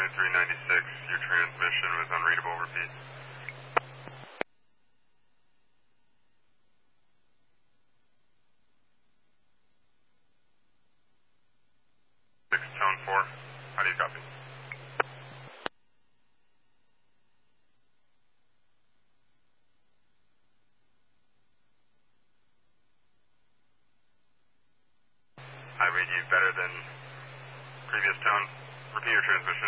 2396, your transmission was unreadable, repeat. 6, tone 4, how do you copy? I read you better than previous tone. Repeat your transmission.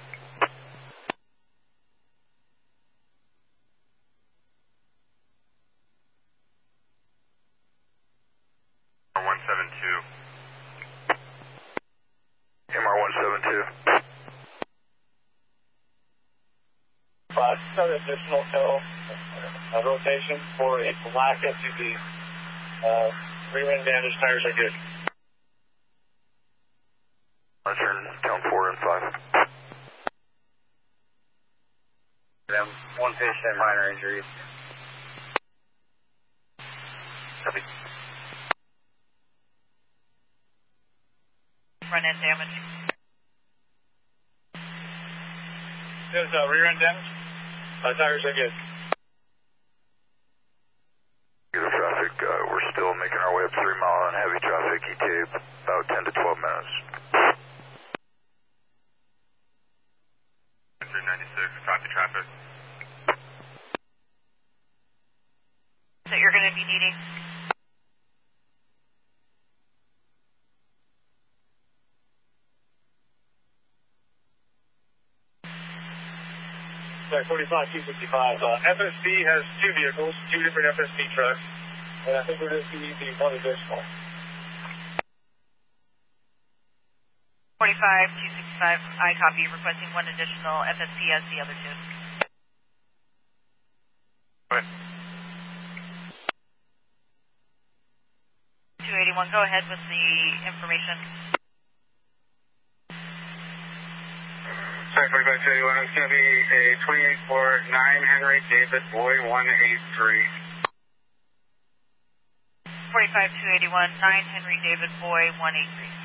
172. MR172. Some additional tow rotation for a black SUV. Rear end damage, tires are good. Return tone 4 and 5. Them one patient, minor injuries. Copy. Front end damage. There's rear end damage. Tires are good. Good traffic. We're still making our way up 3 Mile on heavy traffic. ETA about 10 to 12 minutes. 396, copy traffic. That you're going to be needing. Sorry, 45, 265. FSP has two vehicles, two different FSP trucks, and I think we're just going to be one additional. 45, 265, I copy, requesting one additional FSP as the other two. Right. 281, go ahead with the information. Sorry, 45, 281, it's going to be a 28-4, 9 Henry David Boy 183. 45, 281, 9 Henry David Boy 183.